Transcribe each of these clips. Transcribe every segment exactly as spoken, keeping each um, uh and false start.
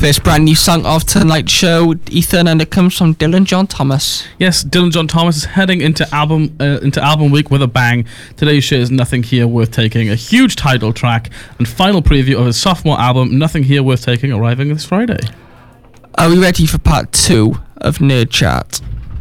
First brand new song of tonight's show, Ethan, and it comes from Dylan John Thomas. Yes, Dylan John Thomas is heading into album uh, into album week with a bang. Today's show is Nothing Here Worth Taking, a huge title track and final preview of his sophomore album, Nothing Here Worth Taking, arriving this Friday. Are we ready for part two of Nerd Chat?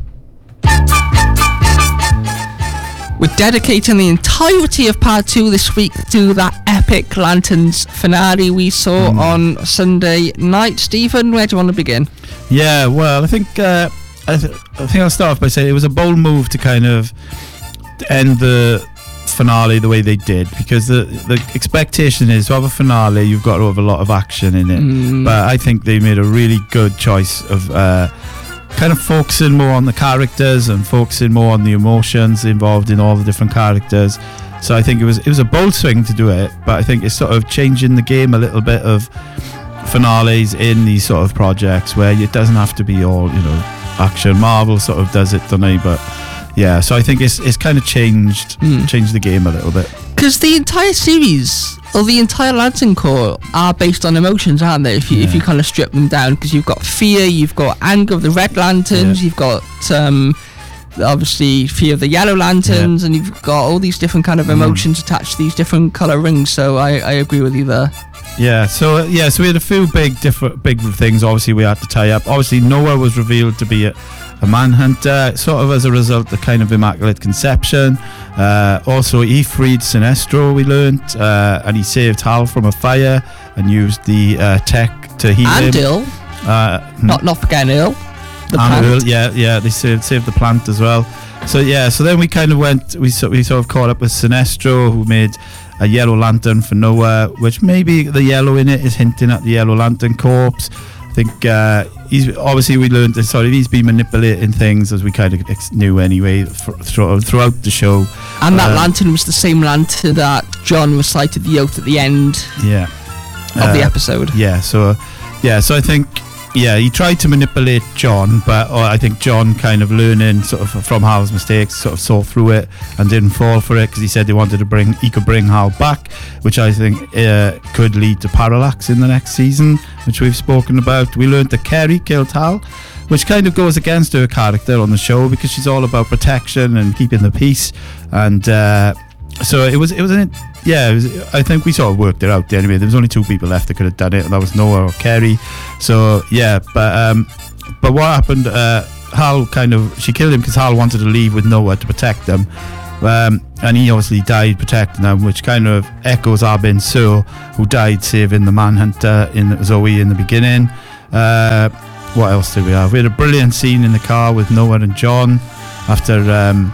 We're dedicating the entirety of part two this week to that epic Lanterns finale we saw mm. on Sunday night. Stephen, where do you want to begin? Yeah, well, I think uh, I, th- I think I'll start off by saying it was a bold move to kind of end the finale the way they did, because the the expectation is to have a finale, you've got to have a lot of action in it. Mm. But I think they made a really good choice of Uh, kind of focusing more on the characters and focusing more on the emotions involved in all the different characters. So I think it was it was a bold swing to do it, but I think it's sort of changing the game a little bit of finales in these sort of projects where it doesn't have to be all, you know, action. Marvel sort of does it, don't they? But yeah, so I think it's it's kind of changed mm. changed the game a little bit. Because the entire series, or the entire Lantern Corps, are based on emotions, aren't they? If you yeah. if you kind of strip them down, because you've got fear, you've got anger of the Red Lanterns, yeah. you've got um, obviously fear of the Yellow Lanterns, yeah. and you've got all these different kind of emotions mm. attached to these different color rings. So I, I agree with you there. Yeah. So yeah. So we had a few big different big things. Obviously, we had to tie up. Obviously, Noah was revealed to be a. a manhunter, sort of as a result of the kind of Immaculate Conception. Uh, also, he freed Sinestro, we learnt, uh, and he saved Hal from a fire and used the uh, tech to heal and him. Earl. Uh, not not forgetting Earl. The and plant. Earl, yeah, yeah, they saved saved the plant as well. So yeah, so then we kind of went, we sort we sort of caught up with Sinestro, who made a yellow lantern for Noah, which maybe the yellow in it is hinting at the Yellow Lantern Corps. I think uh, he's obviously we learned that sorry he's been manipulating things, as we kind of ex- knew anyway for, th- throughout the show. And that uh, lantern was the same lantern that John recited the oath at the end. Yeah. Of uh, the episode. Yeah. So, yeah. So I think yeah he tried to manipulate John, but oh, I think John kind of learning sort of from Hal's mistakes, sort of saw through it and didn't fall for it, because he said they wanted to bring he could bring Hal back, which I think uh, could lead to Parallax in the next season, which we've spoken about. We learned that Carrie killed Hal, which kind of goes against her character on the show, because she's all about protection and keeping the peace, and uh, so it was it was an, yeah it was, I think we sort of worked it out anyway. There was only two people left that could have done it, and that was Noah or Carrie. So yeah, but um, but what happened, uh, Hal kind of she killed him because Hal wanted to leave with Noah to protect them, um, and he obviously died protecting them, which kind of echoes Abin Sur, who died saving the Manhunter in Zoe in the beginning. Uh, what else did we have? We had a brilliant scene in the car with Noah and John after um,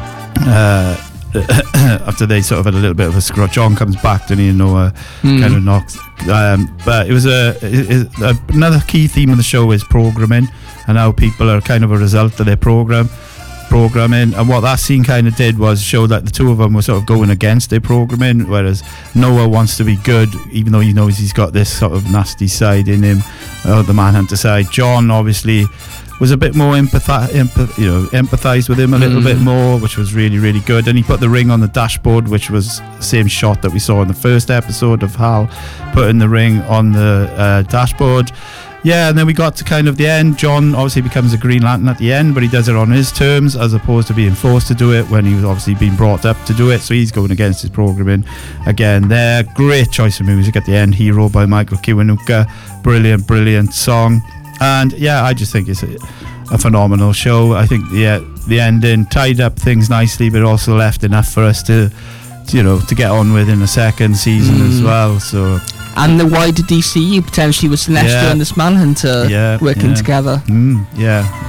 uh, after they sort of had a little bit of a screw. John comes back, doesn't he, and Noah mm. kind of knocks. Um, but it was a, it, it, another key theme of the show is programming, and how people are kind of a result of their program programming. And what that scene kind of did was show that the two of them were sort of going against their programming, whereas Noah wants to be good, even though he knows he's got this sort of nasty side in him, or the Manhunter side. John obviously was a bit more empathi- empath- you know, empathized with him a little mm. bit more, which was really, really good. And he put the ring on the dashboard, which was the same shot that we saw in the first episode of Hal putting the ring on the uh, dashboard. Yeah, and then we got to kind of the end. John obviously becomes a Green Lantern at the end, but he does it on his terms as opposed to being forced to do it when he was obviously being brought up to do it. So he's going against his programming again there. Great choice of music at the end. Hero by Michael Kiwanuka. Brilliant, brilliant song. And yeah, I just think it's a, a phenomenal show. I think the uh, the ending tied up things nicely, but also left enough for us to, to you know, to get on with in the second season mm. as well. So. And the wider D C U potentially with Sinestro yeah. and this Manhunter yeah, working yeah. together. Mm, yeah,